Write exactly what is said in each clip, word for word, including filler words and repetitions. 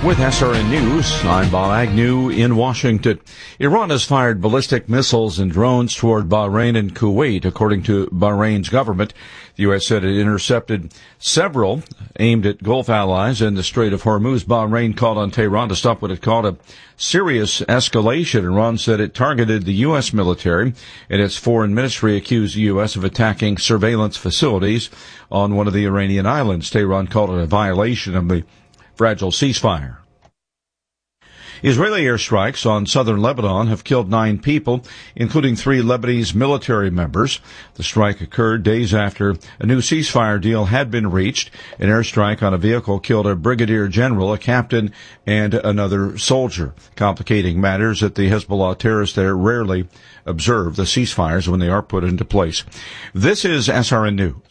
With S R N News, I'm Bob Agnew in Washington. Iran has fired ballistic missiles and drones toward Bahrain and Kuwait, according to Bahrain's government. The U S said it intercepted several aimed at Gulf allies in the Strait of Hormuz. Bahrain called on Tehran to stop what it called a serious escalation. Iran said it targeted the U S military, and its foreign ministry accused the U S of attacking surveillance facilities on one of the Iranian islands. Tehran called it a violation of the fragile ceasefire. Israeli airstrikes on southern Lebanon have killed nine people, including three Lebanese military members. The strike occurred days after a new ceasefire deal had been reached. An airstrike on a vehicle killed a brigadier general, a captain, and another soldier. Complicating matters that the Hezbollah terrorists there rarely observe the ceasefires when they are put into place. This is S R N News.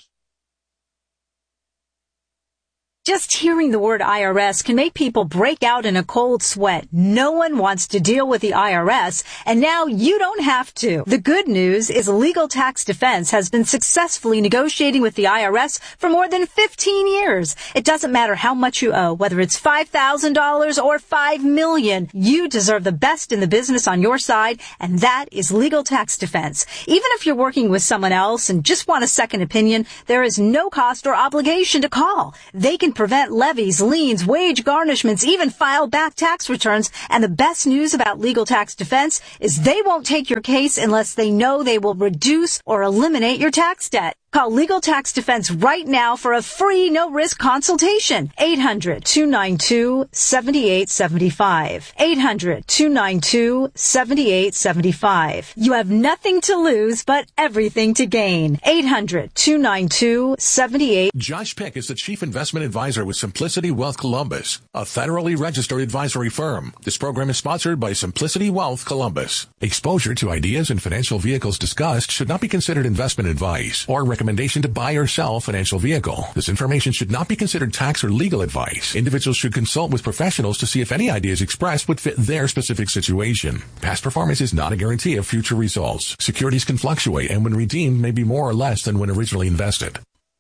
Just hearing the word I R S can make people break out in a cold sweat. No one wants to deal with the I R S, and now you don't have to. The good news is Legal Tax Defense has been successfully negotiating with the I R S for more than fifteen years. It doesn't matter how much you owe, whether it's five thousand dollars or five million dollars. You deserve the best in the business on your side, and that is Legal Tax Defense. Even if you're working with someone else and just want a second opinion, there is no cost or obligation to call. They can prevent levies, liens, wage garnishments, even file back tax returns. And the best news about Legal Tax Defense is they won't take your case unless they know they will reduce or eliminate your tax debt. Call Legal Tax Defense right now for a free, no-risk consultation. eight hundred, two nine two, seven eight seven five. eight hundred, two nine two, seven eight seven five. You have nothing to lose, but everything to gain. eight hundred, two nine two, seven eight. Josh Pick is the Chief Investment Advisor with Simplicity Wealth Columbus, a federally registered advisory firm. This program is sponsored by Simplicity Wealth Columbus. Exposure to ideas and financial vehicles discussed should not be considered investment advice or recommendation to buy or sell a financial vehicle. This information should not be considered tax or legal advice. Individuals should consult with professionals to see if any ideas expressed would fit their specific situation. Past performance is not a guarantee of future results. Securities can fluctuate and when redeemed may be more or less than when originally invested.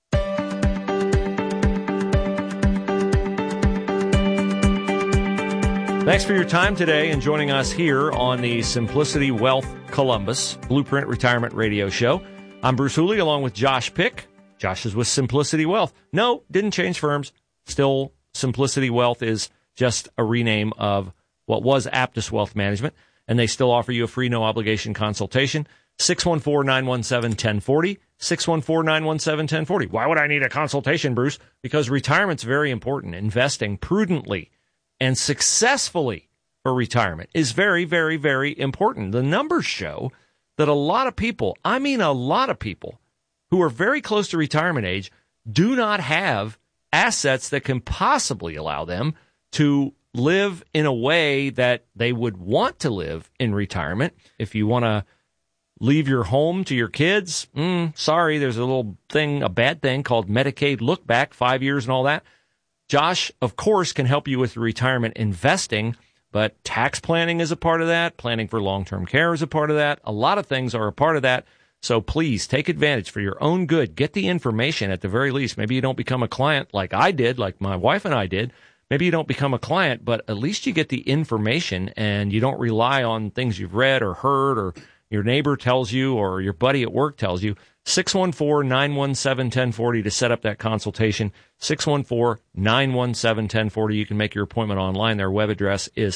Thanks for your time today and joining us here on the Simplicity Wealth Columbus Blueprint Retirement Radio Show. I'm Bruce Hooley along with Josh Pick. Josh is with Simplicity Wealth. No, didn't change firms. Still, Simplicity Wealth is just a rename of what was Aptus Wealth Management, and they still offer you a free no-obligation consultation. six one four, nine one seven, one zero four zero. six one four, nine one seven, one zero four zero. Why would I need a consultation, Bruce? Because retirement's very important. Investing prudently and successfully for retirement is very, very, very important. The numbers show that a lot of people, I mean a lot of people, who are very close to retirement age do not have assets that can possibly allow them to live in a way that they would want to live in retirement. If you want to leave your home to your kids, mm, sorry, there's a little thing, a bad thing called Medicaid look back, five years and all that. Josh, of course, can help you with retirement investing, but tax planning is a part of that. Planning for long-term care is a part of that. A lot of things are a part of that. So please take advantage for your own good. Get the information at the very least. Maybe you don't become a client like I did, like my wife and I did. Maybe you don't become a client, but at least you get the information and you don't rely on things you've read or heard or your neighbor tells you or your buddy at work tells you. six one four, nine one seven, one zero four zero to set up that consultation. six one four, nine one seven, one zero four zero. You can make your appointment online. Their web address is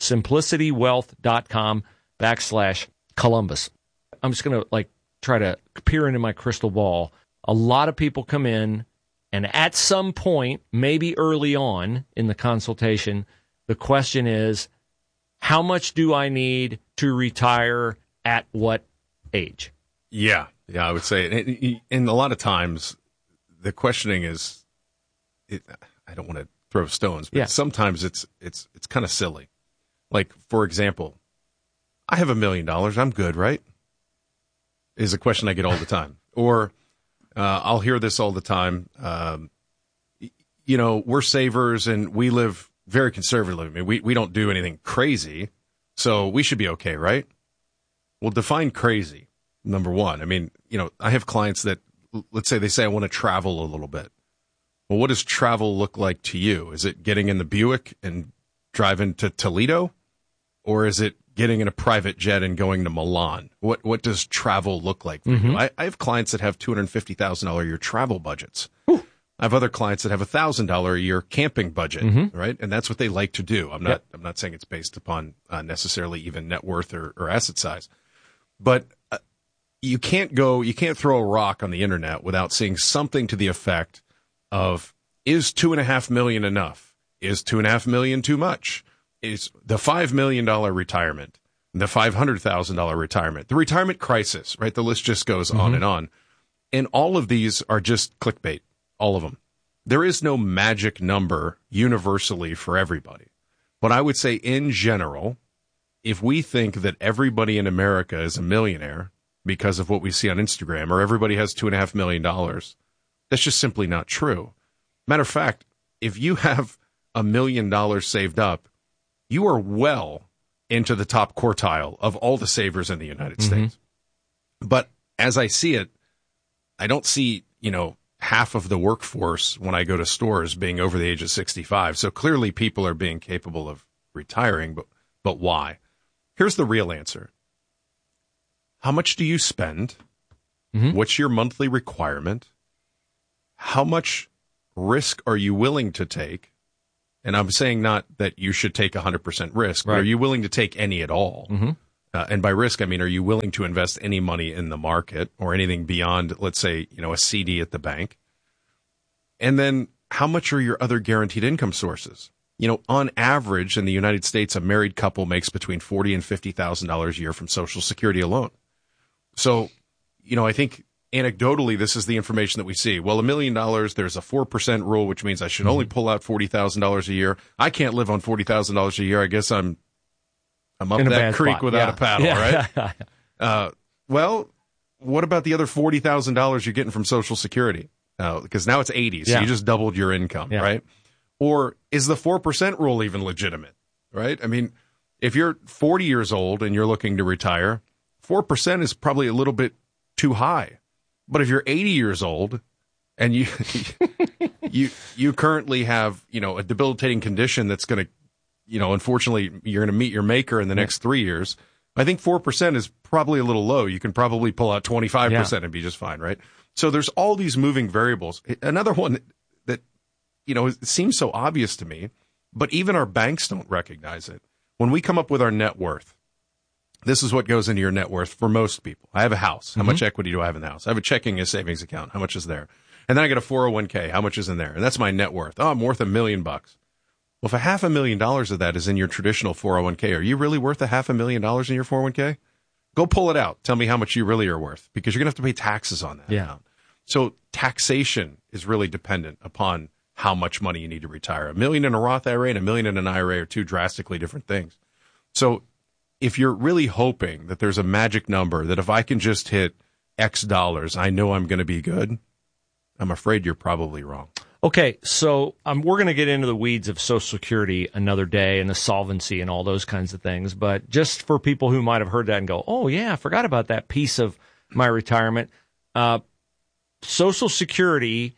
simplicitywealth.com backslash Columbus. I'm just going to like try to peer into my crystal ball. A lot of people come in, and at some point, maybe early on in the consultation, the question is, how much do I need to retire at what age? Yeah. Yeah, I would say, and, and a lot of times the questioning is, it, I don't want to throw stones, but yeah. sometimes it's it's it's kind of silly. Like, for example, I have a million dollars. I'm good, right? Is a question I get all the time. Or uh, I'll hear this all the time. Um, you know, we're savers and we live very conservatively. I mean, we, we don't do anything crazy, so we should be okay, right? Well, define crazy. Number one, I mean, you know, I have clients that, let's say they say, I want to travel a little bit. Well, what does travel look like to you? Is it getting in the Buick and driving to Toledo, or is it getting in a private jet and going to Milan? What what does travel look like for Mm-hmm. you? I, I have clients that have two hundred fifty thousand dollars a year travel budgets. Whew. I have other clients that have a one thousand dollars a year camping budget, mm-hmm. right? And that's what they like to do. I'm not yep. I'm not saying it's based upon uh, necessarily even net worth or, or asset size. But uh, you can't go, you can't throw a rock on the internet without seeing something to the effect of, is two and a half million enough? Is two and a half million too much? Is the five million dollars retirement, the five hundred thousand dollars retirement, the retirement crisis, right? The list just goes mm-hmm. on and on. And all of these are just clickbait, all of them. There is no magic number universally for everybody. But I would say in general, if we think that everybody in America is a millionaire because of what we see on Instagram, or everybody has two and a half million dollars, that's just simply not true. Matter of fact, if you have a million dollars saved up, you are well into the top quartile of all the savers in the United mm-hmm. States. But as I see it, I don't see, you know, half of the workforce when I go to stores being over the age of sixty-five. So clearly people are being capable of retiring, but but why? Here's the real answer. How much do you spend? Mm-hmm. What's your monthly requirement? How much risk are you willing to take? And I'm saying not that you should take one hundred percent risk, right. but are you willing to take any at all? Mm-hmm. Uh, and by risk, I mean, are you willing to invest any money in the market or anything beyond, let's say, you know, a C D at the bank? And then how much are your other guaranteed income sources? You know, on average in the United States, a married couple makes between forty thousand dollars and fifty thousand dollars a year from Social Security alone. So, you know, I think anecdotally, this is the information that we see. Well, a million dollars, there's a four percent rule, which means I should only pull out forty thousand dollars a year. I can't live on forty thousand dollars a year. I guess I'm I'm up that creek spot. without yeah. a paddle, yeah. right? uh, well, what about the other forty thousand dollars you're getting from Social Security? Uh, because now it's eighty, so yeah. you just doubled your income, yeah. right? Or is the four percent rule even legitimate, right? I mean, if you're forty years old and you're looking to retire, four percent is probably a little bit too high. But if you're eighty years old and you you you currently have, you know, a debilitating condition that's going to, you know, unfortunately, you're going to meet your maker in the next three years, I think four percent is probably a little low. You can probably pull out twenty-five percent yeah. and be just fine, right? So there's all these moving variables. Another one that, that, you know, it seems so obvious to me, but even our banks don't recognize it. When we come up with our net worth, this is what goes into your net worth for most people. I have a house. How mm-hmm. much equity do I have in the house? I have a checking and savings account. How much is there? And then I get a four oh one k. How much is in there? And that's my net worth. Oh, I'm worth a million bucks. Well, if a half a million dollars of that is in your traditional four oh one k, are you really worth a half a million dollars in your four oh one k? Go pull it out. Tell me how much you really are worth, because you're going to have to pay taxes on that yeah. amount. So taxation is really dependent upon how much money you need to retire. A million in a Roth I R A and a million in an I R A are two drastically different things. So if you're really hoping that there's a magic number, that if I can just hit X dollars, I know I'm going to be good, I'm afraid you're probably wrong. Okay, so um, we're going to get into the weeds of Social Security another day and the solvency and all those kinds of things. But just for people who might have heard that and go, oh, yeah, I forgot about that piece of my retirement, uh, Social Security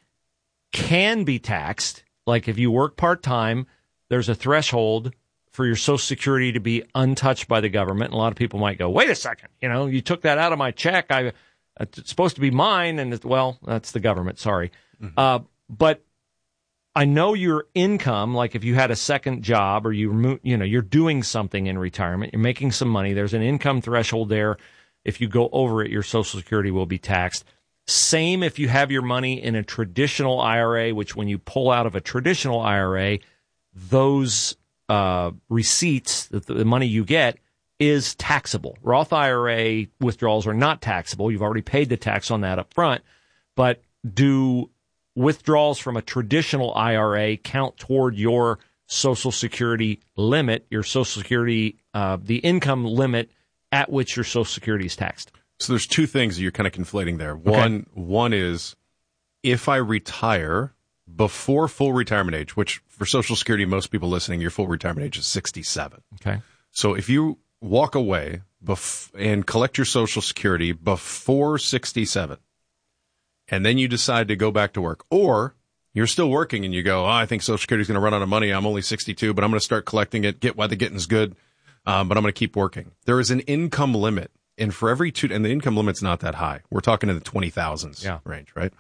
can be taxed. Like if you work part-time, there's a threshold for your Social Security to be untouched by the government. And a lot of people might go, wait a second, you know, you took that out of my check. I, it's supposed to be mine. And, it, well, that's the government. Sorry. Mm-hmm. Uh, but I know your income, like if you had a second job or you, you know, you're doing something in retirement, you're making some money, there's an income threshold there. If you go over it, your Social Security will be taxed. Same if you have your money in a traditional I R A, which when you pull out of a traditional I R A, those uh, receipts, the, the money you get, is taxable. Roth I R A withdrawals are not taxable. You've already paid the tax on that up front. But do withdrawals from a traditional I R A count toward your Social Security limit, your Social Security, uh, the income limit at which your Social Security is taxed? So there's two things that you're kind of conflating there. One, okay. one is if I retire before full retirement age, which for Social Security, most people listening, your full retirement age is sixty-seven. Okay. So if you walk away bef- and collect your Social Security before sixty-seven, and then you decide to go back to work, or You're still working and you go, oh, I think Social Security is going to run out of money. I'm only sixty-two, but I'm going to start collecting it, get while the getting's good, um, but I'm going to keep working. There is an income limit, and for every two, and the income limit's not that high. We're talking in the twenty thousands yeah. range, right?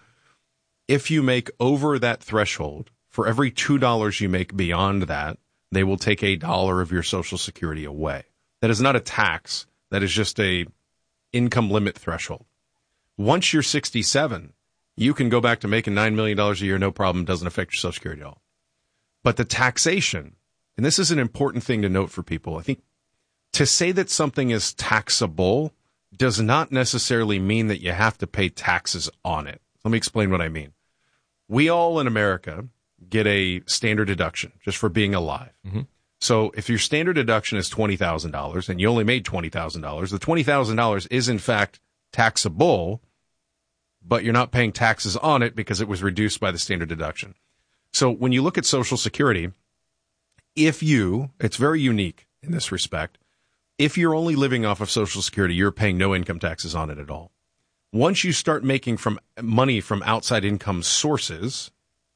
If you make over that threshold, for every two dollars you make beyond that, they will take a dollar of your Social Security away. That is not a tax. That is just a income limit threshold. Once you're sixty-seven, you can go back to making nine million dollars a year, no problem, doesn't affect your Social Security at all. But the taxation, and this is an important thing to note for people, I think to say that something is taxable does not necessarily mean that you have to pay taxes on it. Let me explain what I mean. We all in America get a standard deduction just for being alive. Mm-hmm. So if your standard deduction is twenty thousand dollars and you only made twenty thousand dollars, the twenty thousand dollars is in fact taxable, but you're not paying taxes on it because it was reduced by the standard deduction. So when you look at Social Security, if you, it's very unique in this respect, if you're only living off of Social Security, you're paying no income taxes on it at all. Once you start making from money from outside income sources,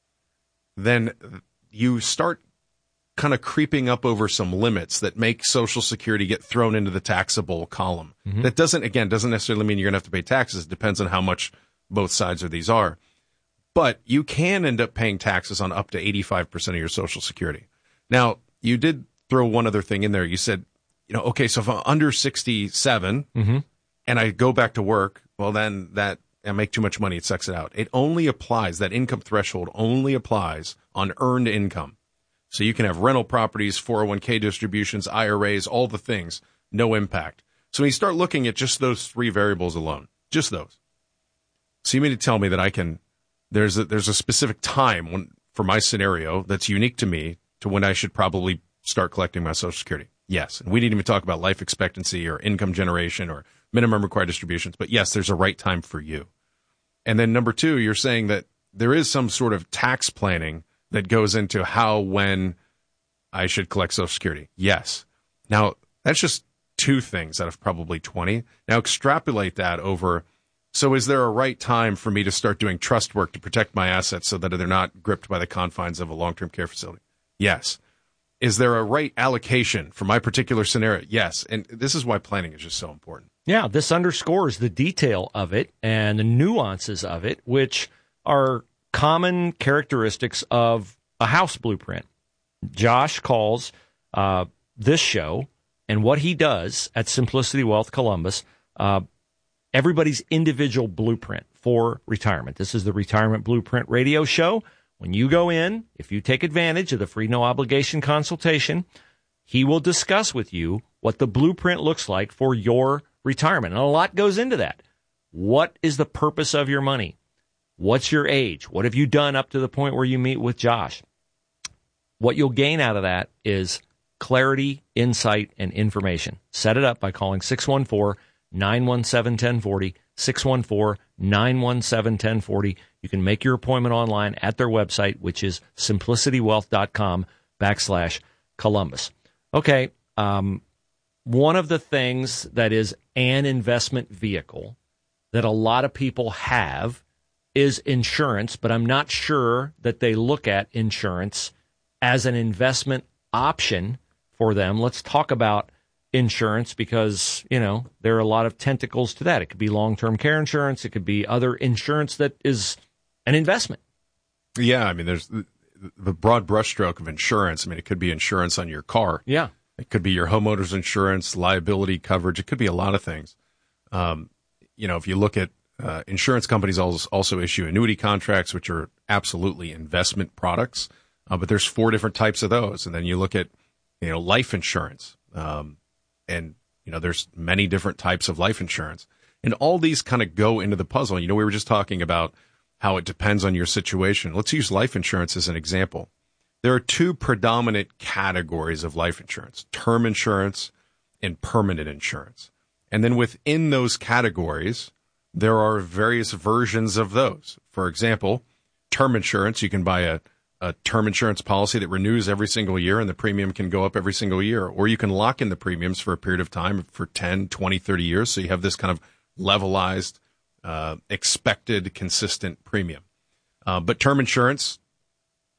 then you start kind of creeping up over some limits that make Social Security get thrown into the taxable column. Mm-hmm. That doesn't, again, doesn't necessarily mean you're going to have to pay taxes. It depends on how much both sides of these are. But you can end up paying taxes on up to eighty-five percent of your Social Security. Now, you did throw one other thing in there. You said, you know, okay, so if I'm under sixty-seven mm-hmm. and I go back to work, well, then that I make too much money. It sucks it out. It only applies, that income threshold only applies on earned income. So you can have rental properties, four oh one k distributions, I R As, all the things, no impact. So when you start looking at just those three variables alone, just those. So you mean to tell me that I can, there's a, there's a specific time when, for my scenario that's unique to me to when I should probably start collecting my Social Security? Yes. And we didn't even talk about life expectancy or income generation or minimum required distributions. But yes, there's a right time for you. And then number two, you're saying that there is some sort of tax planning that goes into how, when I should collect Social Security. Yes. Now, that's just two things out of probably twenty. Now, extrapolate that over. So is there a right time for me to start doing trust work to protect my assets so that they're not gripped by the confines of a long-term care facility? Yes. Is there a right allocation for my particular scenario? Yes. And this is why planning is just so important. Yeah, this underscores the detail of it and the nuances of it, which are common characteristics of a house blueprint. Josh calls uh, this show and what he does at Simplicity Wealth Columbus uh, everybody's individual blueprint for retirement. This is the Retirement Blueprint Radio Show. When you go in, if you take advantage of the free no obligation consultation, he will discuss with you what the blueprint looks like for your retirement. And a lot goes into that. What is the purpose of your money? What's your age? What have you done up to the point where you meet with Josh? What you'll gain out of that is clarity, insight, and information. Set it up by calling six one four, nine one seven, one zero four zero, six one four, nine one seven, one zero four zero. You can make your appointment online at their website, which is simplicitywealth.com backslash Columbus. Okay, um, one of the things that is an investment vehicle that a lot of people have is insurance, but I'm not sure that they look at insurance as an investment option for them. Let's talk about insurance because, you know, there are a lot of tentacles to that. It could be long-term care insurance. It could be other insurance that is an investment. Yeah, I mean, there's the, the broad brushstroke of insurance. I mean, it could be insurance on your car. Yeah. It could be your homeowner's insurance, liability coverage. It could be a lot of things. Um, you know, if you look at uh, insurance companies also, also issue annuity contracts, which are absolutely investment products. Uh, but there's four different types of those. And then you look at, you know, life insurance. Um, and, you know, there's many different types of life insurance. And all these kind of go into the puzzle. You know, we were just talking about how it depends on your situation. Let's use life insurance as an example. There are two predominant categories of life insurance, term insurance and permanent insurance. And then within those categories, there are various versions of those. For example, term insurance, you can buy a, a term insurance policy that renews every single year and the premium can go up every single year. Or you can lock in the premiums for a period of time for ten, twenty, thirty years. So you have this kind of levelized, uh, expected, consistent premium. Uh, but term insurance,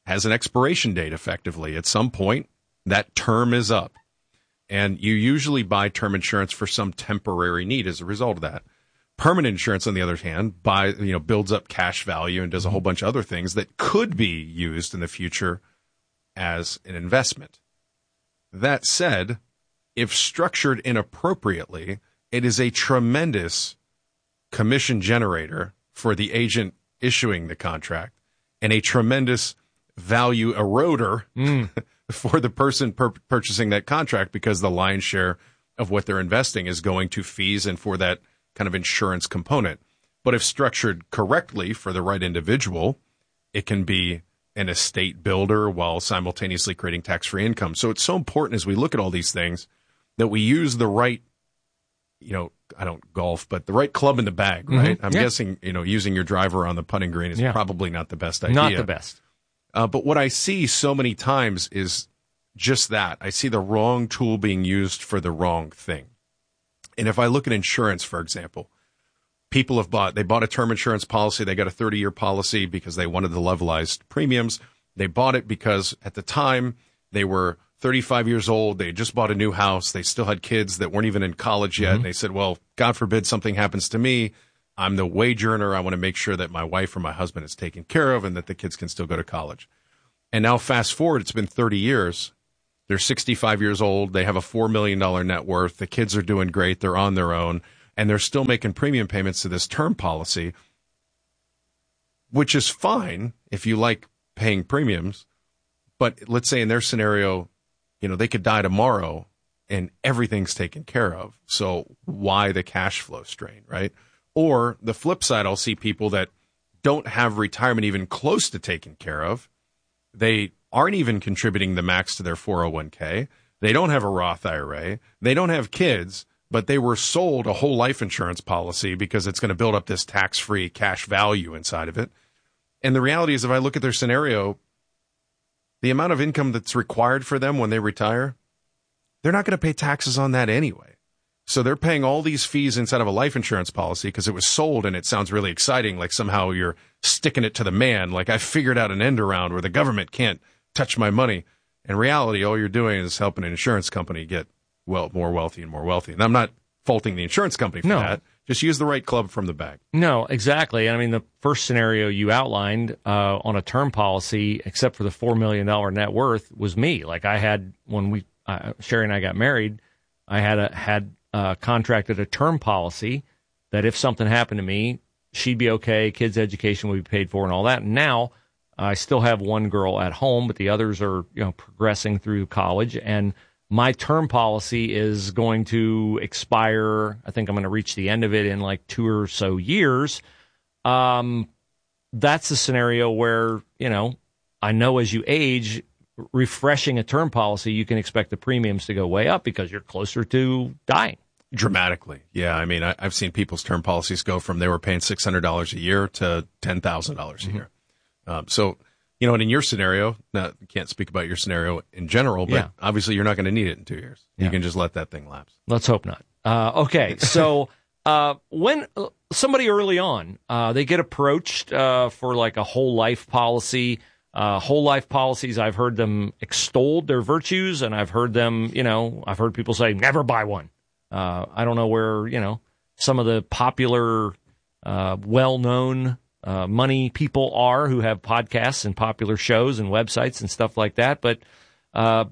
has an expiration date effectively. At some point, that term is up. And you usually buy term insurance for some temporary need as a result of that. Permanent insurance, on the other hand, buy, you know, builds up cash value and does a whole bunch of other things that could be used in the future as an investment. That said, if structured inappropriately, it is a tremendous commission generator for the agent issuing the contract and a tremendous value eroder mm. for the person pur- purchasing that contract, because the lion's share of what they're investing is going to fees and for that kind of insurance component. But if structured correctly for the right individual, it can be an estate builder while simultaneously creating tax-free income. So it's so important as we look at all these things that we use the right, you know, I don't golf, but the right club in the bag, right? Mm-hmm. I'm yeah. guessing, you know, using your driver on the putting green is yeah. probably not the best idea. Not the best. Uh, but what I see so many times is just that. I see the wrong tool being used for the wrong thing. And if I look at insurance, for example, people have bought, they bought a term insurance policy. They got a thirty-year policy because they wanted the levelized premiums. They bought it because at the time they were thirty-five years old. They had just bought a new house. They still had kids that weren't even in college yet. Mm-hmm. And they said, well, God forbid something happens to me. I'm the wage earner. I want to make sure that my wife or my husband is taken care of and that the kids can still go to college. And now fast forward, it's been thirty years. They're sixty-five years old. They have a four million dollars net worth. The kids are doing great. They're on their own. And they're still making premium payments to this term policy, which is fine if you like paying premiums. But let's say in their scenario, you know, they could die tomorrow and everything's taken care of. So why the cash flow strain, right? Or the flip side, I'll see people that don't have retirement even close to taken care of. They aren't even contributing the max to their four oh one k. They don't have a Roth I R A. They don't have kids, but they were sold a whole life insurance policy because it's going to build up this tax-free cash value inside of it. And the reality is, if I look at their scenario, the amount of income that's required for them when they retire, they're not going to pay taxes on that anyway. So they're paying all these fees inside of a life insurance policy because it was sold and it sounds really exciting, like somehow you're sticking it to the man, like I figured out an end around where the government can't touch my money. In reality, all you're doing is helping an insurance company get well more wealthy and more wealthy. And I'm not faulting the insurance company for no. that. Just use the right club from the bag. No, exactly. I mean, the first scenario you outlined uh, on a term policy, except for the four million dollars net worth, was me. Like I had, when we, uh, Sherry and I got married, I had a, had uh, contracted a term policy that if something happened to me, she'd be okay, kids' education would be paid for and all that. And now I still have one girl at home, but the others are, you know, progressing through college. And my term policy is going to expire. I think I'm going to reach the end of it in like two or so years. Um, that's a scenario where, you know, I know as you age, refreshing a term policy, you can expect the premiums to go way up because you're closer to dying. Dramatically. Yeah. I mean, I, I've seen people's term policies go from they were paying six hundred dollars a year to ten thousand dollars a mm-hmm. year. Um, so, you know, and in your scenario, now I can't speak about your scenario in general, but yeah. obviously you're not going to need it in two years. You yeah. can just let that thing lapse. Let's hope not. Uh, okay. So, uh, when uh, somebody early on, uh, they get approached, uh, for like a whole life policy, uh, whole life policies, I've heard them extolled their virtues, and I've heard them, you know, I've heard people say, never buy one. Uh, I don't know where, you know, some of the popular, uh, well-known, uh, money people are who have podcasts and popular shows and websites and stuff like that. But, uh,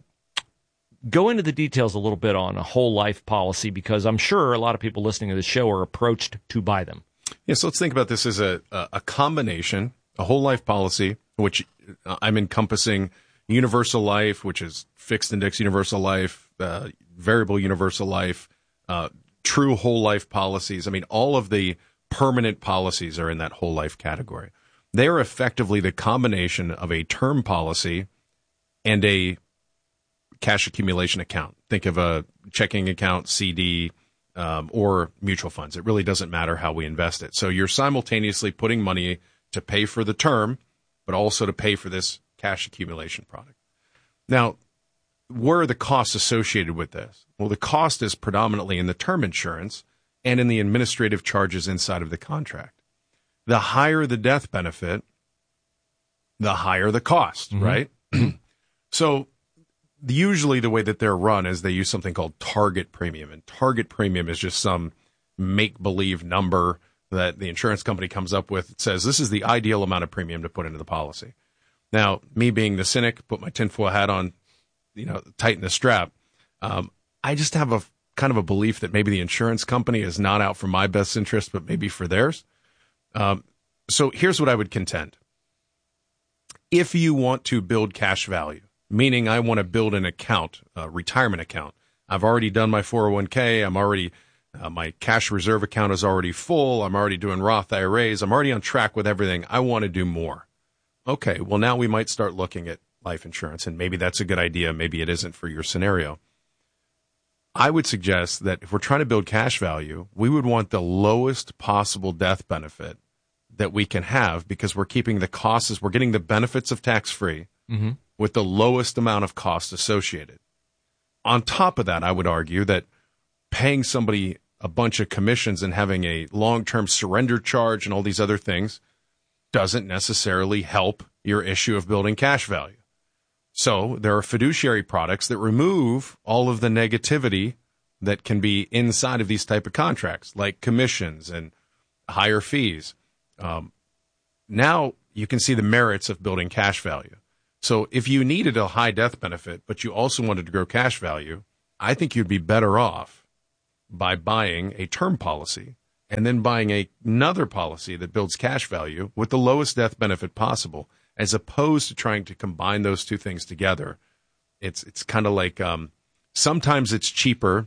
go into the details a little bit on a whole life policy, because I'm sure a lot of people listening to the show are approached to buy them. Yeah. So let's think about this as a, a combination, a whole life policy, which I'm encompassing universal life, which is fixed index universal life, uh, variable universal life, Uh, true whole life policies. I mean, all of the permanent policies are in that whole life category. They are effectively the combination of a term policy and a cash accumulation account. Think of a checking account, C D, um, or mutual funds. It really doesn't matter how we invest it. So you're simultaneously putting money to pay for the term, but also to pay for this cash accumulation product. Now, where are the costs associated with this? Well, the cost is predominantly in the term insurance and in the administrative charges inside of the contract. The higher the death benefit, the higher the cost, mm-hmm. right? So usually the way that they're run is they use something called target premium, and target premium is just some make-believe number that the insurance company comes up with. It says this is the ideal amount of premium to put into the policy. Now, me being the cynic, put my tinfoil hat on, you know, tighten the strap. Um, I just have a kind of a belief that maybe the insurance company is not out for my best interest, but maybe for theirs. Um, so here's what I would contend. If you want to build cash value, meaning I want to build an account, a retirement account, I've already done my four oh one k, I'm already, uh, my cash reserve account is already full, I'm already doing Roth I R As, I'm already on track with everything, I want to do more. Okay, well, now we might start looking at life insurance, and maybe that's a good idea. Maybe it isn't for your scenario. I would suggest that if we're trying to build cash value, we would want the lowest possible death benefit that we can have, because we're keeping the costs, we're getting the benefits of tax-free mm-hmm. with the lowest amount of cost associated. On top of that, I would argue that paying somebody a bunch of commissions and having a long-term surrender charge and all these other things doesn't necessarily help your issue of building cash value. So there are fiduciary products that remove all of the negativity that can be inside of these type of contracts, like commissions and higher fees. Um, now you can see the merits of building cash value. So if you needed a high death benefit, but you also wanted to grow cash value, I think you'd be better off by buying a term policy and then buying a, another policy that builds cash value with the lowest death benefit possible, as opposed to trying to combine those two things together. It's it's kind of like um, sometimes it's cheaper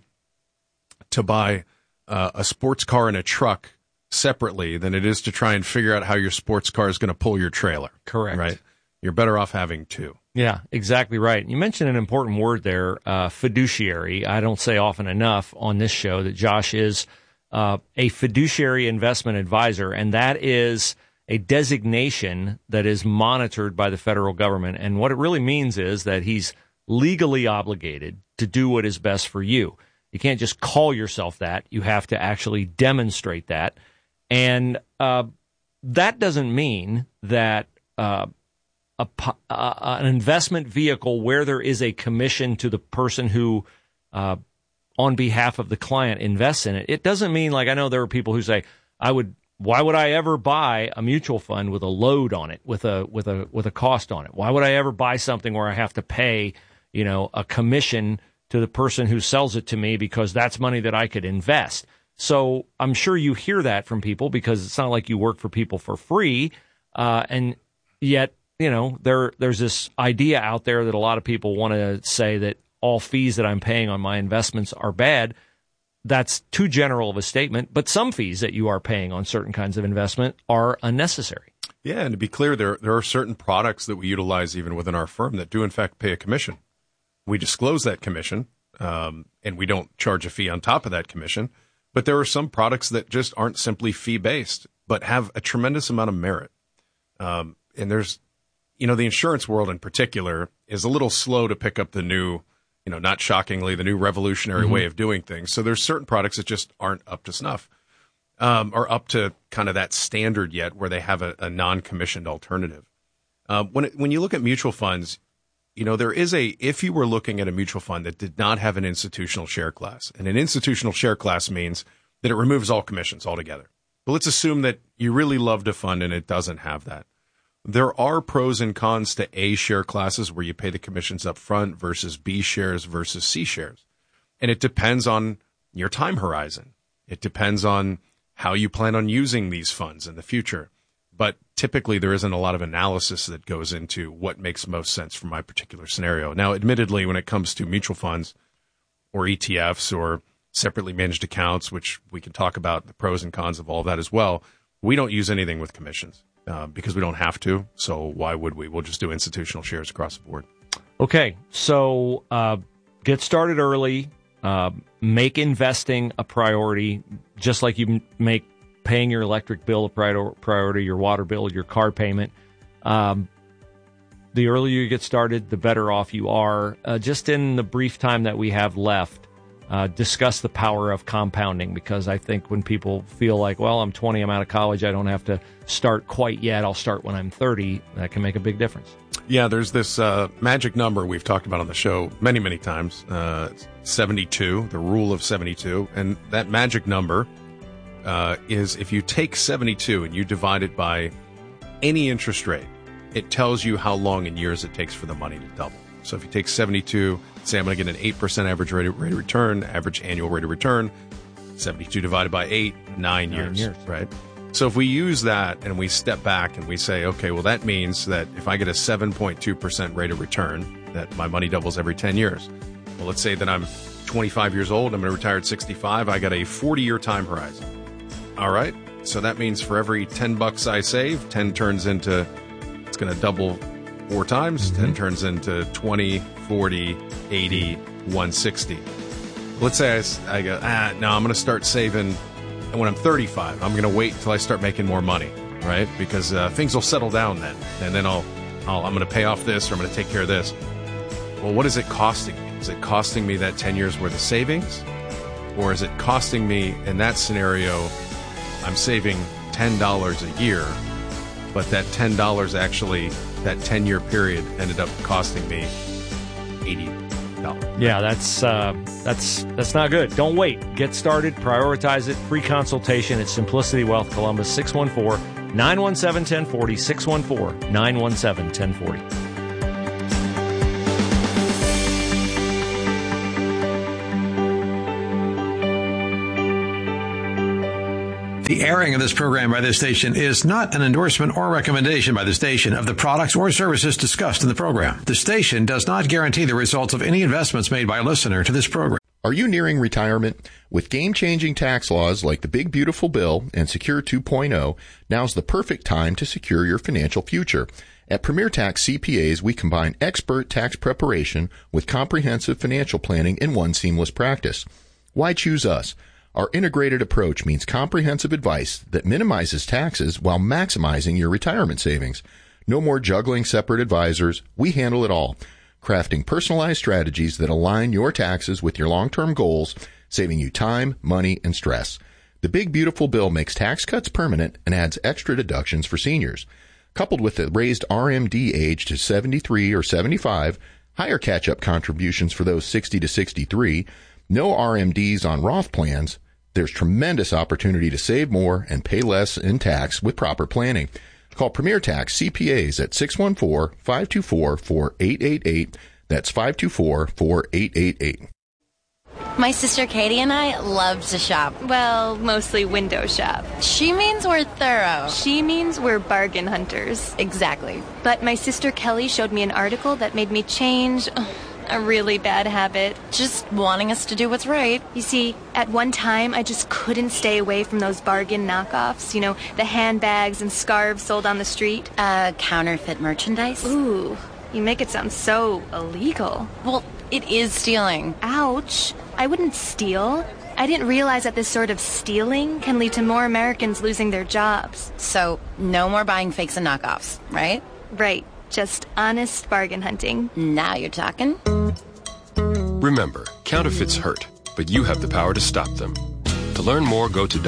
to buy uh, a sports car and a truck separately than it is to try and figure out how your sports car is going to pull your trailer. Correct. Right? You're better off having two. Yeah, exactly right. You mentioned an important word there, uh, fiduciary. I don't say often enough on this show that Josh is uh, a fiduciary investment advisor, and that is a designation that is monitored by the federal government. And what it really means is that he's legally obligated to do what is best for you. You can't just call yourself that. You have to actually demonstrate that. And uh, that doesn't mean that uh, a, uh, an investment vehicle where there is a commission to the person who, uh, on behalf of the client, invests in it, it doesn't mean, like, I know there are people who say, I would, why would I ever buy a mutual fund with a load on it, with a with a with a cost on it? Why would I ever buy something where I have to pay, you know, a commission to the person who sells it to me, because that's money that I could invest? So I'm sure you hear that from people, because it's not like you work for people for free, uh, and yet, you know, there there's this idea out there that a lot of people want to say that all fees that I'm paying on my investments are bad. That's too general of a statement, but some fees that you are paying on certain kinds of investment are unnecessary. Yeah, and to be clear, there there are certain products that we utilize even within our firm that do in fact pay a commission. We disclose that commission, um, and we don't charge a fee on top of that commission. But there are some products that just aren't simply fee-based, but have a tremendous amount of merit. Um, and there's, you know, the insurance world in particular is a little slow to pick up the new, you know, not shockingly, the new revolutionary mm-hmm. way of doing things. So there's certain products that just aren't up to snuff, um, or up to kind of that standard yet, where they have a, a non-commissioned alternative. Uh, when it, when you look at mutual funds, you know, there is a, if you were looking at a mutual fund that did not have an institutional share class, and an institutional share class means that it removes all commissions altogether. But let's assume that you really loved a fund and it doesn't have that. There are pros and cons to A share classes where you pay the commissions up front versus B shares versus C shares. And it depends on your time horizon. It depends on how you plan on using these funds in the future. But typically there isn't a lot of analysis that goes into what makes most sense for my particular scenario. Now, admittedly, when it comes to mutual funds or E T Fs or separately managed accounts, which we can talk about the pros and cons of all of that as well, we don't use anything with commissions. Uh, because we don't have to, so why would we? We'll just do institutional shares across the board. Okay, so uh, get started early. Uh, make investing a priority, just like you make paying your electric bill a priority, your water bill, your car payment. Um, the earlier you get started, the better off you are. Uh, just in the brief time that we have left, uh, discuss the power of compounding, because I think when people feel like, well, I'm twenty, I'm out of college, I don't have to start quite yet, I'll start when I'm thirty, that can make a big difference. Yeah, there's this uh, magic number we've talked about on the show many, many times, uh, seventy-two, the rule of seventy-two. And that magic number uh, is if you take seventy-two and you divide it by any interest rate, it tells you how long in years it takes for the money to double. So if you take seventy-two, say I'm going to get an eight percent average rate of, rate of return, average annual rate of return, seventy-two divided by eight, nine, nine years, years, right? So if we use that and we step back and we say, okay, well, that means that if I get a seven point two percent rate of return, that my money doubles every ten years. Well, let's say that I'm twenty-five years old, I'm going to retire at sixty-five, I got a forty-year time horizon. All right, so that means for every ten bucks I save, ten turns into, it's going to double four times, mm-hmm. ten turns into twenty, forty, eighty, one sixty. Let's say I, I go, ah, no, I'm going to start saving. And when I'm thirty-five, I'm going to wait until I start making more money, right? Because uh, things will settle down then. And then I'll, I'll I'm going to pay off this, or I'm going to take care of this. Well, what is it costing me? Is it costing me that ten years worth of savings? Or is it costing me, in that scenario, I'm saving ten dollars a year, but that ten dollars actually, that ten-year period ended up costing me eighty dollars. Yeah, that's uh, that's that's not good. Don't wait. Get started. Prioritize it. Free consultation at Simplicity Wealth Columbus, six one four, nine one seven, one zero four zero, six one four, nine one seven, one zero four zero. The airing of this program by this station is not an endorsement or recommendation by the station of the products or services discussed in the program. The station does not guarantee the results of any investments made by a listener to this program. Are you nearing retirement? With game-changing tax laws like the Big Beautiful Bill and Secure two point oh, now's the perfect time to secure your financial future. At Premier Tax C P As, we combine expert tax preparation with comprehensive financial planning in one seamless practice. Why choose us? Our integrated approach means comprehensive advice that minimizes taxes while maximizing your retirement savings. No more juggling separate advisors. We handle it all, crafting personalized strategies that align your taxes with your long-term goals, saving you time, money, and stress. The Big Beautiful Bill makes tax cuts permanent and adds extra deductions for seniors. Coupled with the raised R M D age to seventy-three or seventy-five, higher catch-up contributions for those sixty to sixty-three, no R M Ds on Roth plans, there's tremendous opportunity to save more and pay less in tax with proper planning. Call Premier Tax C P As at six one four, five two four, four eight eight eight. That's five two four, four eight eight eight. My sister Katie and I love to shop. Well, mostly window shop. She means we're thorough. She means we're bargain hunters. Exactly. But my sister Kelly showed me an article that made me change a really bad habit. Just wanting us to do what's right. You see, at one time, I just couldn't stay away from those bargain knockoffs. You know, the handbags and scarves sold on the street. Uh, counterfeit merchandise? Ooh, you make it sound so illegal. Well, it is stealing. Ouch. I wouldn't steal. I didn't realize that this sort of stealing can lead to more Americans losing their jobs. So, no more buying fakes and knockoffs, right? Right. Just honest bargain hunting. Now you're talking. Remember, counterfeits hurt, but you have the power to stop them. To learn more, go to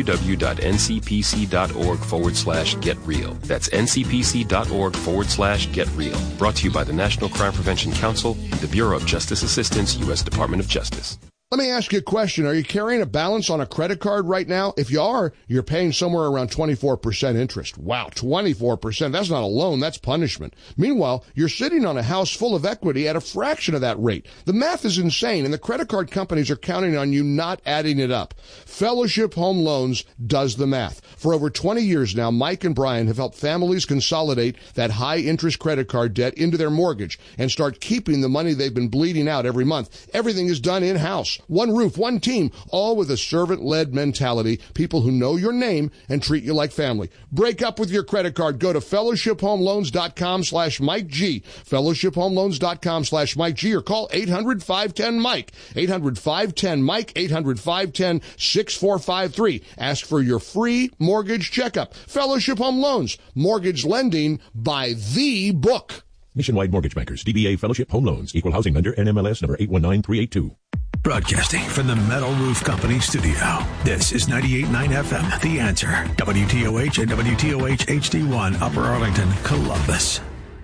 www.ncpc.org forward slash get real. That's ncpc.org forward slash get real. Brought to you by the National Crime Prevention Council and the Bureau of Justice Assistance, U S Department of Justice. Let me ask you a question. Are you carrying a balance on a credit card right now? If you are, you're paying somewhere around twenty-four percent interest. Wow, twenty-four percent. That's not a loan, that's punishment. Meanwhile, you're sitting on a house full of equity at a fraction of that rate. The math is insane, and the credit card companies are counting on you not adding it up. Fellowship Home Loans does the math. For over twenty years now, Mike and Brian have helped families consolidate that high-interest credit card debt into their mortgage and start keeping the money they've been bleeding out every month. Everything is done in-house. One roof, one team, all with a servant-led mentality, people who know your name and treat you like family. Break up with your credit card. Go to fellowshiphomeloans.com slash Mike G, fellowshiphomeloans.com slash Mike G, or call eight hundred, five one zero, Mike, eight hundred, five one zero, Mike, eight hundred, five one zero, six four five three. Ask for your free mortgage checkup. Fellowship Home Loans, mortgage lending by the book. Nationwide Mortgage Bankers, D B A Fellowship Home Loans, Equal Housing Lender, N M L S number eight one nine three eight two. Broadcasting from the Metal Roof Company studio. This is ninety-eight point nine F M, The Answer. W T O H and W T O H H D one, Upper Arlington, Columbus.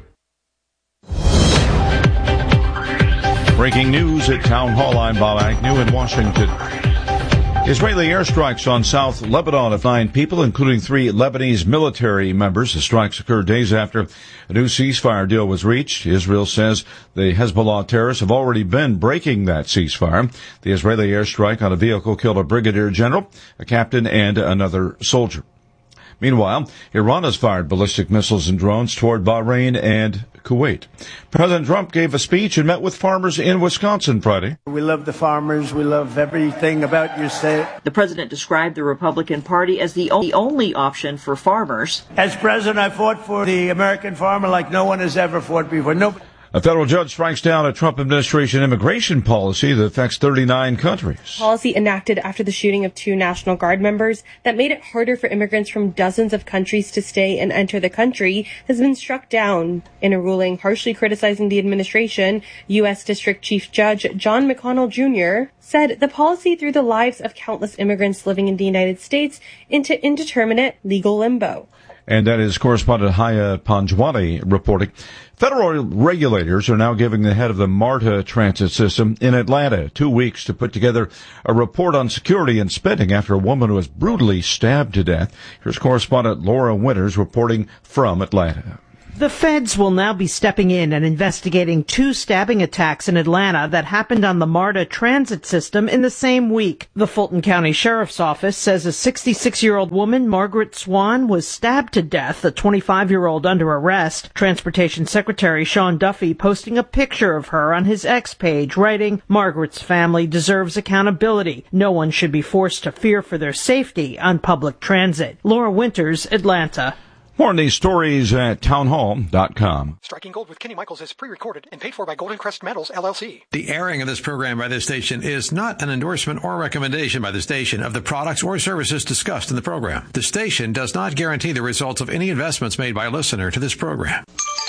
Breaking news at Town Hall. I'm Bob Agnew in Washington. Israeli airstrikes on South Lebanon of nine people, including three Lebanese military members. The strikes occurred days after a new ceasefire deal was reached. Israel says the Hezbollah terrorists have already been breaking that ceasefire. The Israeli airstrike on a vehicle killed a brigadier general, a captain, and another soldier. Meanwhile, Iran has fired ballistic missiles and drones toward Bahrain and Kuwait. President Trump gave a speech and met with farmers in Wisconsin Friday. We love the farmers. We love everything about your state. The president described the Republican Party as the only option for farmers. As president, I fought for the American farmer like no one has ever fought before. Nobody. A federal judge strikes down a Trump administration immigration policy that affects thirty-nine countries. Policy enacted after the shooting of two National Guard members that made it harder for immigrants from dozens of countries to stay and enter the country has been struck down. In a ruling harshly criticizing the administration, U S District Chief Judge John McConnell Junior said the policy threw the lives of countless immigrants living in the United States into indeterminate legal limbo. And that is correspondent Haya Panjwani reporting. Federal regulators are now giving the head of the MARTA transit system in Atlanta two weeks to put together a report on security and spending after a woman was brutally stabbed to death. Here's correspondent Laura Winters reporting from Atlanta. The feds will now be stepping in and investigating two stabbing attacks in Atlanta that happened on the MARTA transit system in the same week. The Fulton County Sheriff's Office says a sixty-six-year-old woman, Margaret Swan, was stabbed to death, a twenty-five-year-old under arrest. Transportation Secretary Sean Duffy posting a picture of her on his X page, writing, "Margaret's family deserves accountability. No one should be forced to fear for their safety on public transit." Laura Winters, Atlanta. More on these stories at townhall dot com. Striking Gold with Kenny Michaels is pre-recorded and paid for by Golden Crest Metals, L L C. The airing of this program by this station is not an endorsement or recommendation by the station of the products or services discussed in the program. The station does not guarantee the results of any investments made by a listener to this program.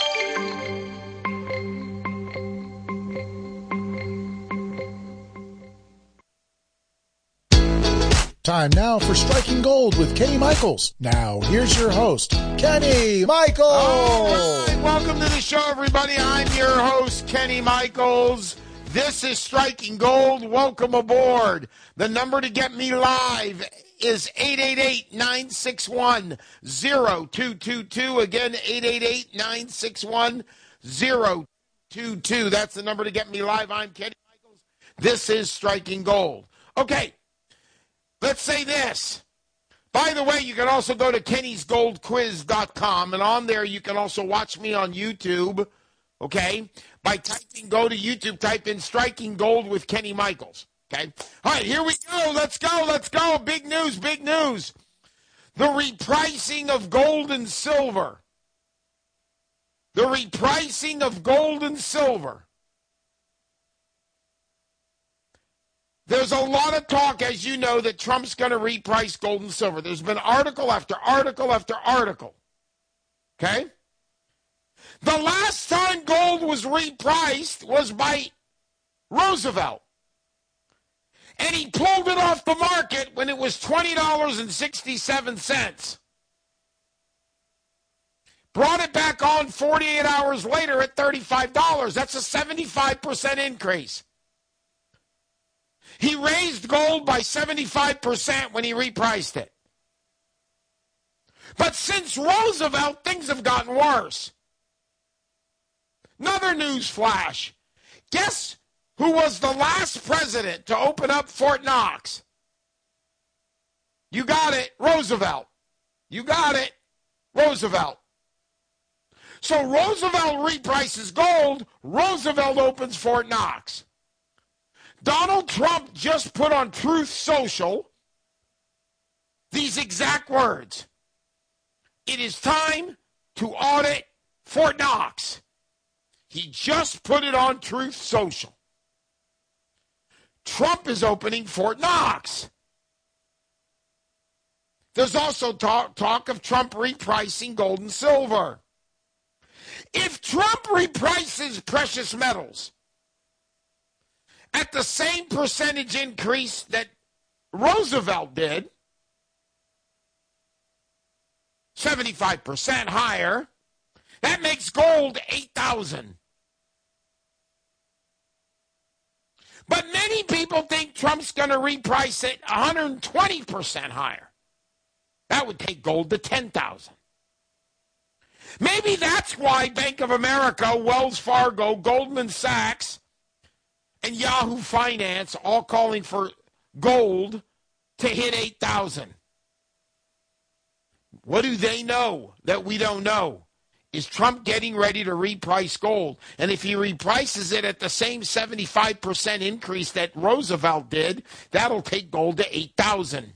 Time now for Striking Gold with Kenny Michaels. Now, here's your host, Kenny Michaels. All right, welcome to the show, everybody. I'm your host, Kenny Michaels. This is Striking Gold. Welcome aboard. The number to get me live is eight eight eight, nine six one, zero two two two. Again, eight eight eight, nine six one, zero two two two. That's the number to get me live. I'm Kenny Michaels. This is Striking Gold. Okay. Let's say this. By the way, you can also go to kennys gold quiz dot com, and on there you can also watch me on YouTube, okay? By typing, go to YouTube, type in Striking Gold with Kenny Michaels, okay? All right, here we go. Let's go. Let's go. Big news, big news. The repricing of gold and silver. The repricing of gold and silver. There's a lot of talk, as you know, that Trump's going to reprice gold and silver. There's been article after article after article. Okay? The last time gold was repriced was by Roosevelt. And he pulled it off the market when it was twenty dollars and sixty-seven cents. Brought it back on forty-eight hours later at thirty-five dollars. That's a seventy-five percent increase. He raised gold by seventy-five percent when he repriced it. But since Roosevelt, things have gotten worse. Another news flash. Guess who was the last president to open up Fort Knox? You got it, Roosevelt. You got it, Roosevelt. So Roosevelt reprices gold, Roosevelt opens Fort Knox. Donald Trump just put on Truth Social these exact words. It is time to audit Fort Knox. He just put it on Truth Social. Trump is opening Fort Knox. There's also talk, talk of Trump repricing gold and silver. If Trump reprices precious metals, at the same percentage increase that Roosevelt did, seventy-five percent higher, that makes gold eight thousand. But many people think Trump's going to reprice it one hundred twenty percent higher. That would take gold to ten thousand. Maybe that's why Bank of America, Wells Fargo, Goldman Sachs, and Yahoo Finance all calling for gold to hit eight thousand. What do they know that we don't know? Is Trump getting ready to reprice gold? And if he reprices it at the same seventy-five percent increase that Roosevelt did, that'll take gold to eight thousand.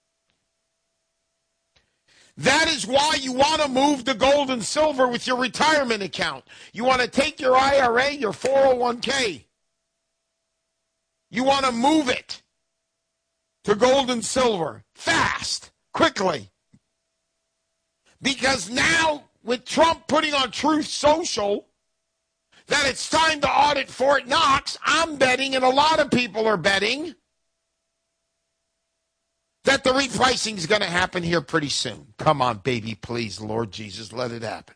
That is why you want to move to gold and silver with your retirement account. You want to take your I R A, your four oh one k. You want to move it to gold and silver fast, quickly. Because now, with Trump putting on Truth Social that it's time to audit Fort Knox, I'm betting, and a lot of people are betting, that the repricing is going to happen here pretty soon. Come on, baby, please, Lord Jesus, let it happen.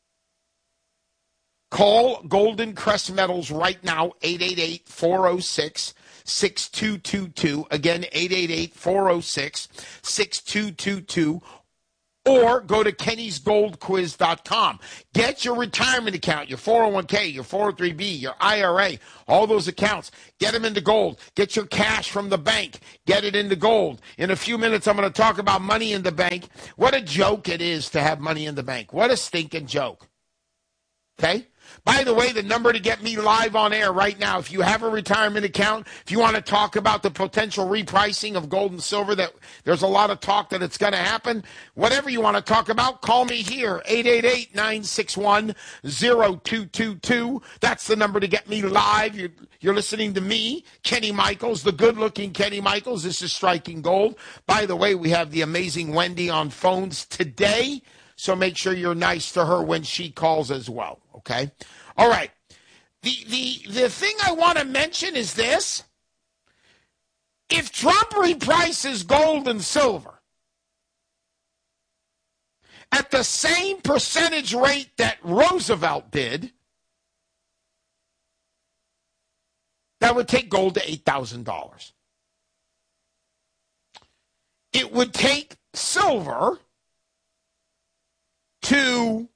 Call Golden Crest Metals right now, eight eight eight, four oh six, six two two two. Again, eight eight eight, four oh six, six two two two. Or go to kennys gold quiz dot com. Get your retirement account, your four oh one k, your four oh three b, your I R A, all those accounts. Get them into gold. Get your cash from the bank. Get it into gold. In a few minutes, I'm going to talk about money in the bank. What a joke it is to have money in the bank. What a stinking joke. Okay? By the way, the number to get me live on air right now, if you have a retirement account, if you want to talk about the potential repricing of gold and silver, that there's a lot of talk that it's going to happen, whatever you want to talk about, call me here, eight eight eight, nine six one, zero two two two. That's the number to get me live. You're, you're listening to me, Kenny Michaels, the good-looking Kenny Michaels. This is Striking Gold. By the way, we have the amazing Wendy on phones today, so make sure you're nice to her when she calls as well. Okay? All right. The, the, the thing I want to mention is this. If Trump reprices gold and silver at the same percentage rate that Roosevelt did, that would take gold to eight thousand dollars. It would take silver to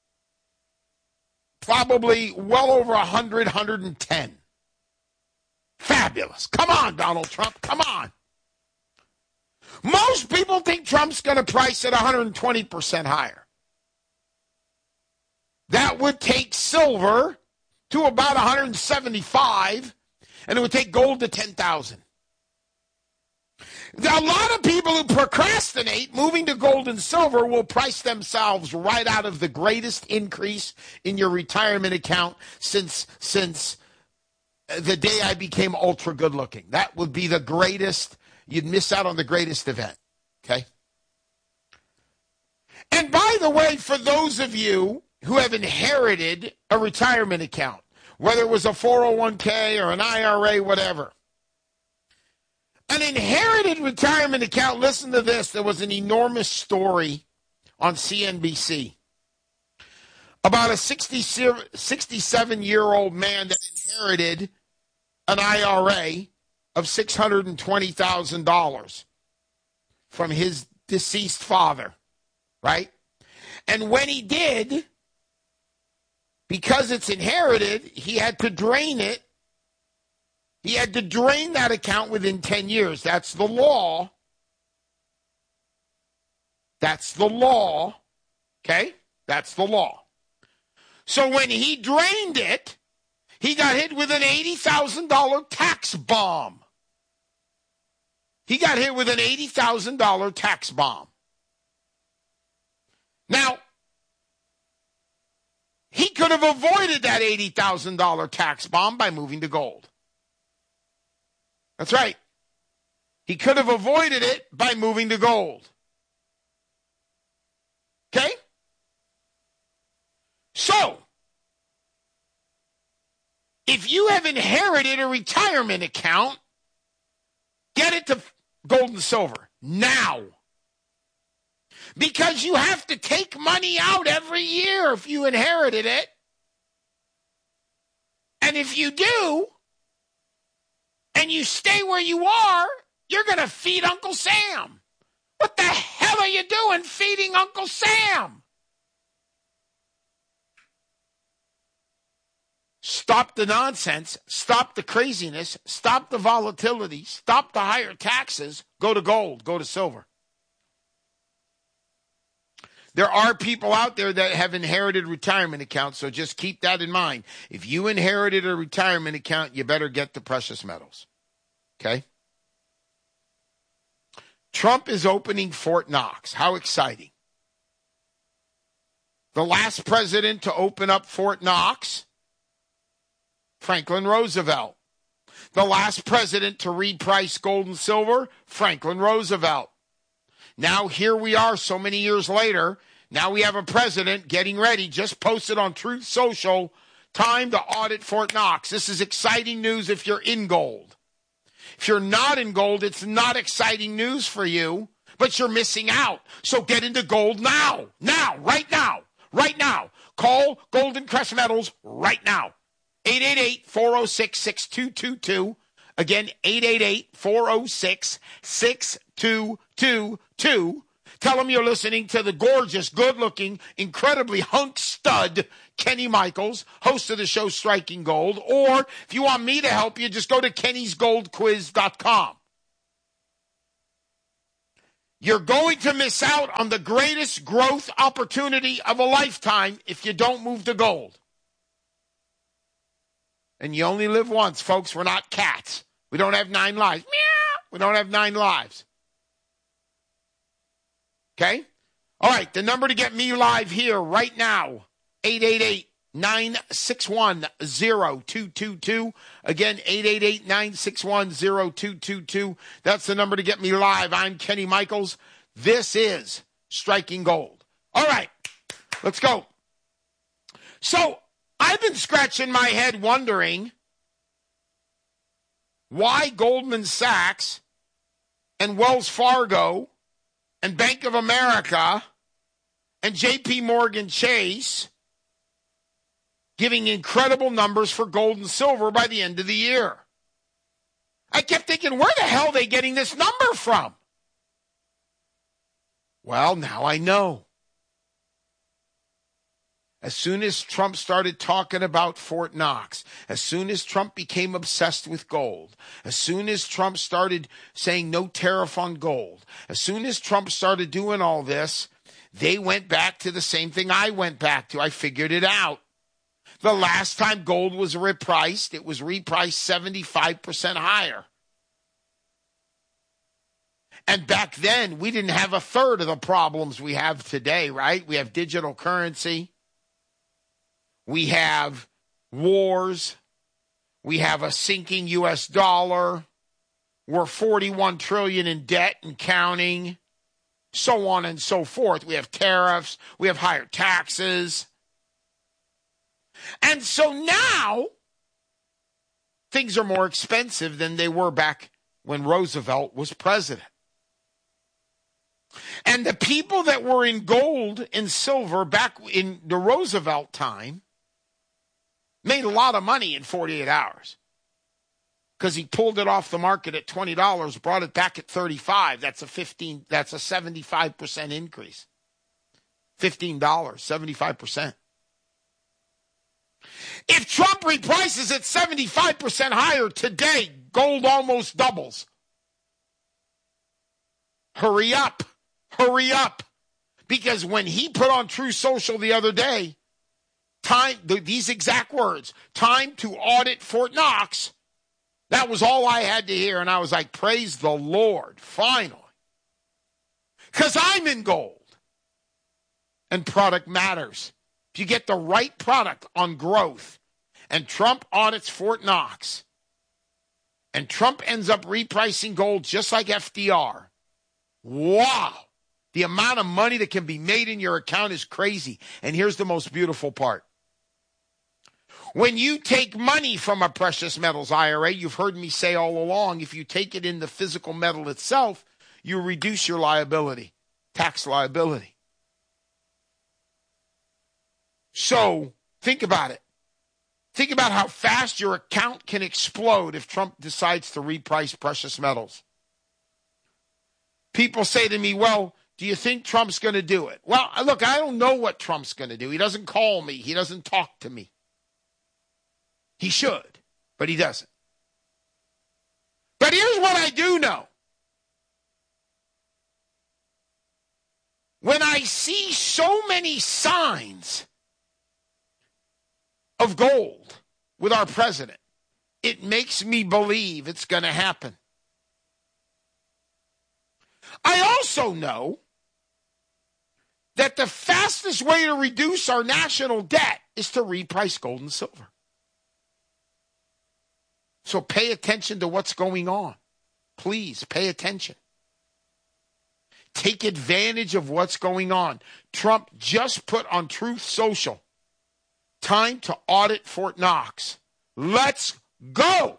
probably well over one hundred, one hundred ten. Fabulous. Come on, Donald Trump. Come on. Most people think Trump's going to price it one hundred twenty percent higher. That would take silver to about one hundred seventy-five, and it would take gold to ten thousand. A lot of people who procrastinate moving to gold and silver will price themselves right out of the greatest increase in your retirement account since since the day I became ultra good looking. That would be the greatest. You'd miss out on the greatest event. Okay? And by the way, for those of you who have inherited a retirement account, whether it was a four oh one k or an I R A, whatever, an inherited retirement account, listen to this. There was an enormous story on C N B C about a sixty-seven-year-old man that inherited an I R A of six hundred twenty thousand dollars from his deceased father, right? And when he did, because it's inherited, he had to drain it. He had to drain that account within ten years. That's the law. That's the law. Okay? That's the law. So when he drained it, he got hit with an eighty thousand dollars tax bomb. He got hit with an eighty thousand dollars tax bomb. Now, he could have avoided that eighty thousand dollars tax bomb by moving to gold. That's right. He could have avoided it by moving to gold. Okay? So, If you have inherited a retirement account, get it to gold and silver now. Because you have to take money out every year if you inherited it. And if you do, and you stay where you are, you're going to feed Uncle Sam. What the hell are you doing feeding Uncle Sam? Stop the nonsense. Stop the craziness. Stop the volatility. Stop the higher taxes. Go to gold. Go to silver. There are people out there that have inherited retirement accounts, so just keep that in mind. If you inherited a retirement account, you better get the precious metals. Okay? Trump is opening Fort Knox. How exciting. The last president to open up Fort Knox, Franklin Roosevelt. The last president to reprice gold and silver, Franklin Roosevelt. Now here we are so many years later. Now we have a president getting ready, just posted on Truth Social, time to audit Fort Knox. This is exciting news if you're in gold. If you're not in gold, it's not exciting news for you, but you're missing out. So get into gold now, now, right now, right now. Call Golden Crest Metals right now. eight eight eight, four oh six, six two two two. Again, eight eight eight, four oh six, six two two two. Tell them you're listening to the gorgeous, good-looking, incredibly hunk stud Kenny Michaels, host of the show Striking Gold. Or if you want me to help you, just go to kennys gold quiz dot com. You're going to miss out on the greatest growth opportunity of a lifetime if you don't move to gold. And you only live once, folks. We're not cats. We don't have nine lives. Meow. We don't have nine lives. Okay? All right, the number to get me live here right now, eight eight eight, nine six one, zero two two two. Again, eight eight eight, nine six one, zero two two two. That's the number to get me live. I'm Kenny Michaels. This is Striking Gold. All right, let's go. So I've been scratching my head wondering why Goldman Sachs and Wells Fargo and Bank of America and J P Morgan Chase giving incredible numbers for gold and silver by the end of the year. I kept thinking, where the hell are they getting this number from? Well, now I know. As soon as Trump started talking about Fort Knox, as soon as Trump became obsessed with gold, as soon as Trump started saying no tariff on gold, as soon as Trump started doing all this, they went back to the same thing I went back to. I figured it out. The last time gold was repriced, it was repriced seventy-five percent higher. And back then, we didn't have a third of the problems we have today, right? We have digital currency. We have wars. We have a sinking U S dollar. We're forty-one trillion dollars in debt and counting, so on and so forth. We have tariffs. We have higher taxes. And so now things are more expensive than they were back when Roosevelt was president. And the people that were in gold and silver back in the Roosevelt time made a lot of money in forty-eight hours because he pulled it off the market at twenty dollars, brought it back at thirty-five. That's a fifteen. That's a seventy-five percent increase. fifteen dollars, seventy-five percent. If Trump reprices it seventy-five percent higher today, gold almost doubles. Hurry up. Hurry up. Because when he put on True Social the other day, time, these exact words, time to audit Fort Knox, that was all I had to hear. And I was like, praise the Lord, finally. Because I'm in gold. And product matters. If you get the right product on growth, and Trump audits Fort Knox, and Trump ends up repricing gold just like F D R, wow. The amount of money that can be made in your account is crazy. And here's the most beautiful part. When you take money from a precious metals I R A, you've heard me say all along, if you take it in the physical metal itself, you reduce your liability, tax liability. So think about it. Think about how fast your account can explode if Trump decides to reprice precious metals. People say to me, well, do you think Trump's going to do it? Well, look, I don't know what Trump's going to do. He doesn't call me. He doesn't talk to me. He should, but he doesn't. But here's what I do know. When I see so many signs of gold with our president, it makes me believe it's going to happen. I also know that the fastest way to reduce our national debt is to reprice gold and silver. So pay attention to what's going on. Please pay attention. Take advantage of what's going on. Trump just put on Truth Social, time to audit Fort Knox. Let's go.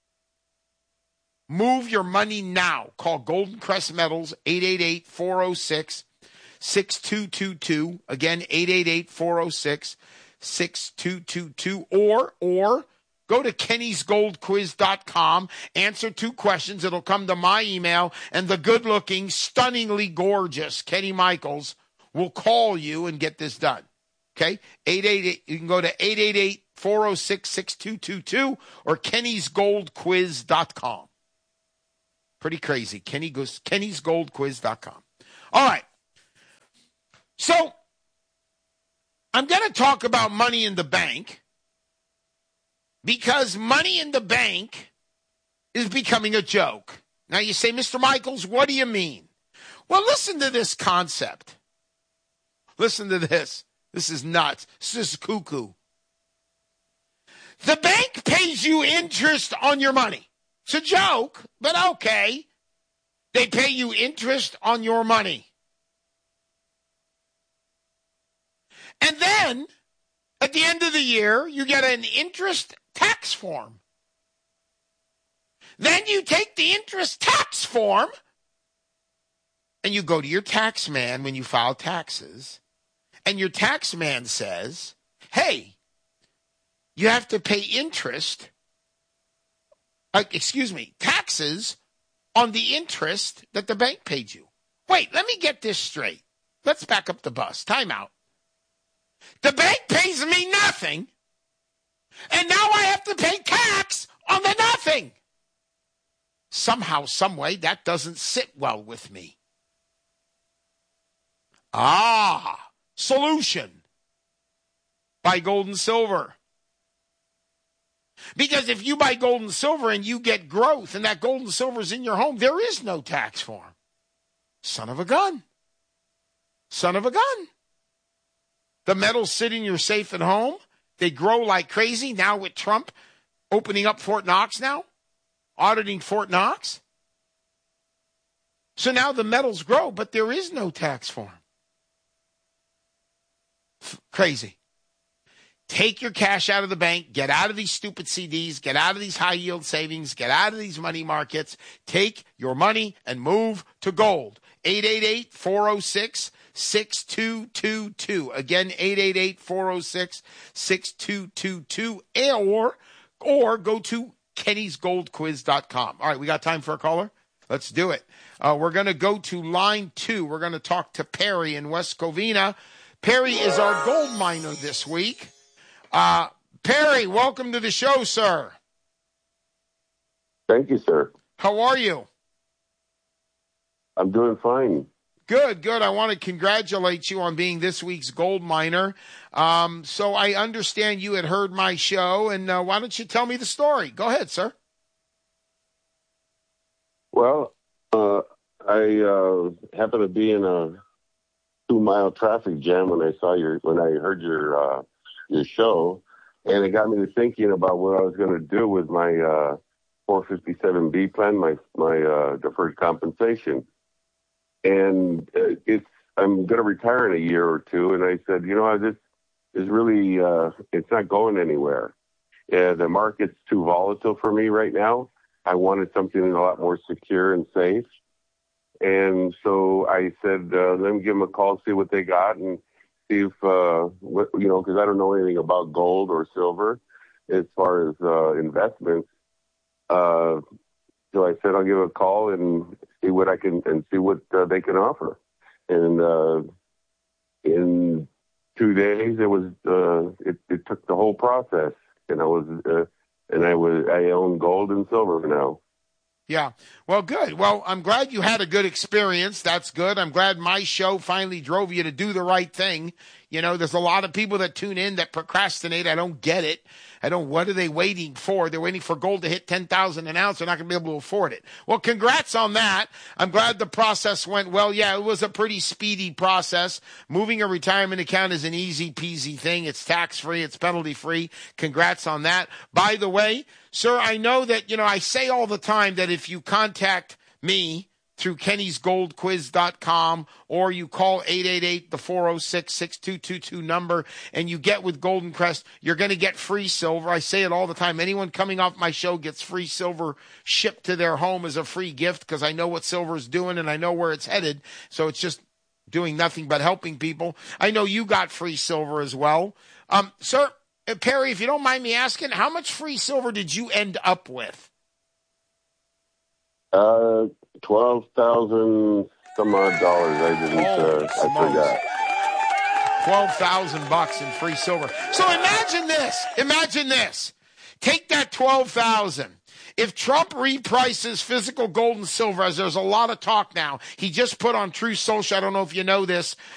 Move your money now. Call Golden Crest Metals, eight eight eight, four oh six, six two two two. Again, eight eight eight, four oh six, six two two two. Or, or go to kennys gold quiz dot com, answer two questions. It'll come to my email, and the good-looking, stunningly gorgeous Kenny Michaels will call you and get this done. Okay? eight eight eight. You can go to eight eight eight, four oh six, six two two two or kennys gold quiz dot com. Pretty crazy. Kenny goes, kennys gold quiz dot com. All right. So, I'm going to talk about money in the bank because money in the bank is becoming a joke. Now you say, Mister Michaels, what do you mean? Well, listen to this concept. Listen to this. This is nuts. This is cuckoo. The bank pays you interest on your money. It's a joke, but okay. They pay you interest on your money. And then, at the end of the year, you get an interest tax form. Then you take the interest tax form and you go to your tax man when you file taxes, and your tax man says, hey, you have to pay interest, uh, excuse me, taxes on the interest that the bank paid you. Wait, let me get this straight. Let's back up the bus. Time out. The bank pays me nothing, and now I have to pay tax on the nothing. Somehow, some way, that doesn't sit well with me. Ah, solution. Buy gold and silver. Because if you buy gold and silver and you get growth and that gold and silver is in your home, there is no tax form. Son of a gun. Son of a gun. The metals sit in your safe at home. They grow like crazy. Now with Trump opening up Fort Knox now, auditing Fort Knox. So now the metals grow, but there is no tax form. F- crazy. Take your cash out of the bank, get out of these stupid C Ds, get out of these high-yield savings, get out of these money markets. Take your money and move to gold. eight eight eight, four oh six, six two two two. Again, eight eight eight, four oh six, six two two two. Or, or go to kennys gold quiz dot com. All right, we got time for a caller? Let's do it. Uh, we're going to go to line two. We're going to talk to Perry in West Covina. Perry is our gold miner this week. Uh, Perry, welcome to the show, sir. Thank you, sir. How are you? I'm doing fine. Good, good. I want to congratulate you on being this week's gold miner. Um, so I understand you had heard my show, and uh, why don't you tell me the story? Go ahead, sir. Well, uh, I uh, happened to be in a two-mile traffic jam when I saw your when I heard your uh, your show, and it got me to thinking about what I was going to do with my uh, four fifty-seven B plan, my my uh, deferred compensation. And uh, it's I'm going to retire in a year or two, and I said, you know, this is really uh, it's not going anywhere. Uh, the market's too volatile for me right now. I wanted something a lot more secure and safe. And so I said, uh, let me give them a call, see what they got, and see if, uh, what, you know, because I don't know anything about gold or silver as far as uh, investments. Uh, so I said, I'll give a call and see what I can, and see what uh, they can offer. And uh, in two days, it was, uh, it, it took the whole process. And I was, uh, and I was, I own gold and silver now. Yeah. Well, good. Well, I'm glad you had a good experience. That's good. I'm glad my show finally drove you to do the right thing. You know, there's a lot of people that tune in that procrastinate. I don't get it. I don't, what are they waiting for? They're waiting for gold to hit ten thousand an ounce. They're not going to be able to afford it. Well, congrats on that. I'm glad the process went well. Yeah, it was a pretty speedy process. Moving a retirement account is an easy peasy thing. It's tax free. It's penalty free. Congrats on that. By the way, sir, I know that, you know, I say all the time that if you contact me through kennys gold quiz dot com or you call eight eight eight, the four oh six, six two two two number and you get with Golden Crest, you're going to get free silver. I say it all the time. Anyone coming off my show gets free silver shipped to their home as a free gift because I know what silver is doing and I know where it's headed. So it's just doing nothing but helping people. I know you got free silver as well. Um, sir, Perry, if you don't mind me asking, how much free silver did you end up with? Uh, twelve thousand some odd dollars. I didn't, uh, I forgot. twelve thousand bucks in free silver. So imagine this. Imagine this. Take that twelve thousand. If Trump reprices physical gold and silver, as there's a lot of talk now, he just put on Truth Social, I don't know if you know this,